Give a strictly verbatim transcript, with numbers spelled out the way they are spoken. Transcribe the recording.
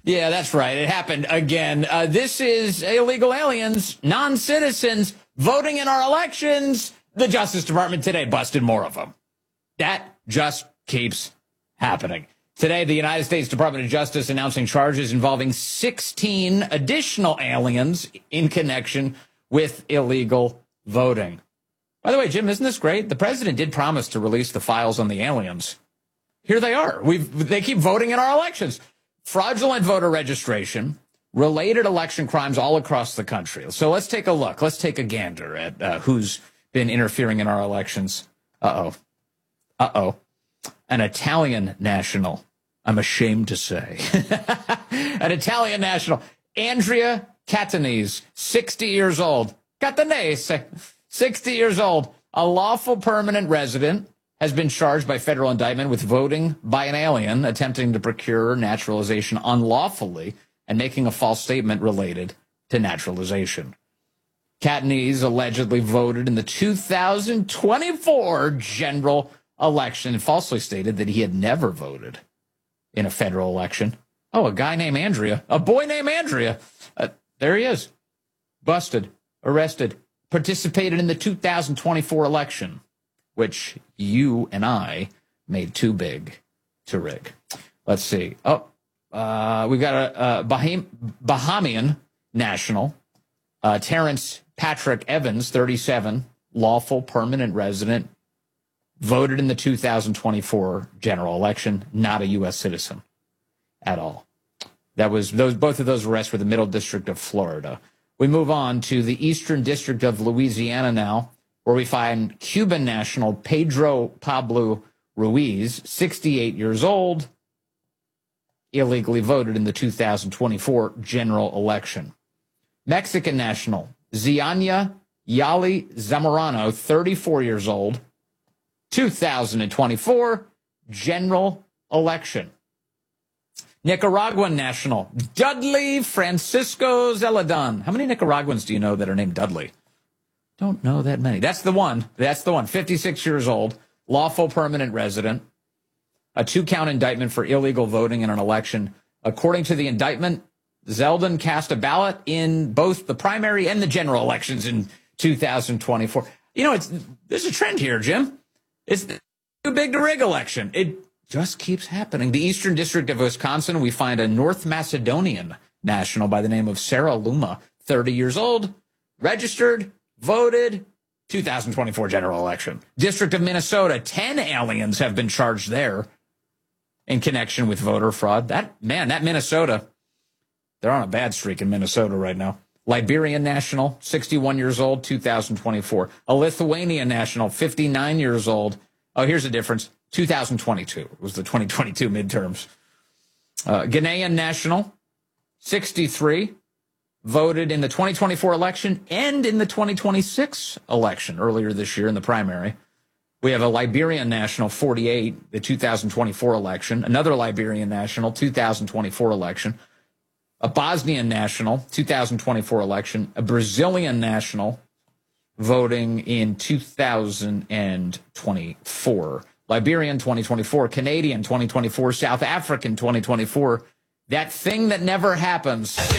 Yeah, that's right. It happened again. Uh, this is illegal aliens, non-citizens, voting in our elections. The Justice Department today busted more of them. That just keeps happening. Today, the United States Department of Justice announcing charges involving sixteen additional aliens in connection with illegal voting. By the way, Jim, isn't this great? The president did promise to release the files on the aliens. Here they are. We've, they keep voting in our elections. Fraudulent voter registration, related election crimes all across the country. So let's take a look. Let's take a gander at uh, who's been interfering in our elections. Uh-oh. Uh-oh. An Italian national, I'm ashamed to say. An Italian national, Andrea Catanese, sixty years old. Catanese, sixty years old. A lawful permanent resident has been charged by federal indictment with voting by an alien, attempting to procure naturalization unlawfully, and making a false statement related to naturalization. Catanese allegedly voted in the two thousand twenty-four general election and falsely stated that he had never voted in a federal election. Oh, a guy named Andrea, a boy named Andrea. Uh, there he is. Busted, arrested, participated in the two thousand twenty-four election, which you and I made too big to rig. Let's see. Oh, uh, we've got a, a Baham- Bahamian national, uh, Terrence Patrick Evans, thirty-seven, lawful permanent resident, voted in the two thousand twenty-four general election, not a U S citizen at all. That was those. Both of those arrests were the Middle District of Florida. We move on to the Eastern District of Louisiana now, where we find Cuban national Pedro Pablo Ruiz, sixty-eight years old, illegally voted in the two thousand twenty-four general election. Mexican national Ziania Yali Zamorano, thirty-four years old, two thousand twenty-four general election. Nicaraguan national Dudley Francisco Zeledon. How many Nicaraguans do you know that are named Dudley? Don't know that many. That's the one. That's the one. fifty-six years old, lawful permanent resident, a two-count indictment for illegal voting in an election. According to the indictment, Zeldin cast a ballot in both the primary and the general elections in two thousand twenty-four. You know, it's there's a trend here, Jim. It's the too big to rig election. It just keeps happening. The Eastern District of Wisconsin, we find a North Macedonian national by the name of Sarah Luma, thirty years old, registered, voted, two thousand twenty-four general election. District of Minnesota, ten aliens have been charged there in connection with voter fraud. That, man, that Minnesota, they're on a bad streak in Minnesota right now. Liberian national, sixty-one years old, two thousand twenty-four. A Lithuanian national, fifty-nine years old. Oh, here's the difference. two thousand twenty-two. It was the twenty twenty-two midterms. Uh, Ghanaian national, sixty-three. Voted in the twenty twenty-four election and in the twenty twenty-six election earlier this year in the primary. We have a Liberian national, forty-eight, the two thousand twenty-four election. Another Liberian national, two thousand twenty-four election. A Bosnian national, two thousand twenty-four election. A Brazilian national, voting in two thousand twenty-four. Liberian, twenty twenty-four. Canadian, twenty twenty-four. South African, twenty twenty-four. That thing that never happens.